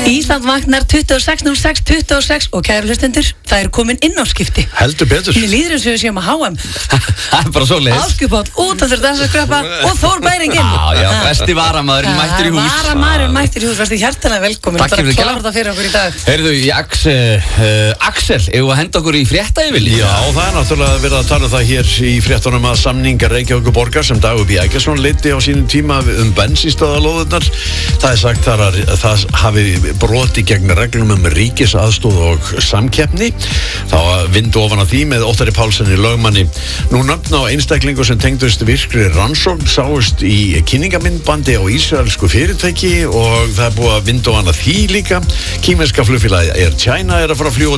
Ísland vaknar 26.06.26 og kæru hlustendur, það er komin inn á skipti. Heldur betur. Mér líður eins og við séum að HM. Það er bara svo leiðis. Áskupáll út af þér dansaskreppa og Þór Bæringinn. Já, besti varamaðurinn mættur í hús. Varamaðurinn mættur í hús, verður hjartanlega velkomin. Takk fyrir að klára það fyrir okkur í dag. Heyrðu, Axel, eigum að henda okkur í fréttayfirlýsingu? Já, það er náttúrulega verið að tala það hér í fréttunum að samningar Reykjavíkurborgar sem Dagur B. Eggertsson leiddi á sínum tíma bensínstöðvalóðirnar. Það er sagt þar að það hafi broti gegn reglum ríkisaðstoð og samkeppni. Þá vindu ofan að því með Óttari Pálssyni lögmanni. Nú nöfn á einstaklingu sem tengdust virkri rannsókn sáust í kynningamyndbandi á ísraelsku fyrirtæki og það er búið að vindu ofan að því líka. Kínverska flugfélagið Air China er að fara að fljúga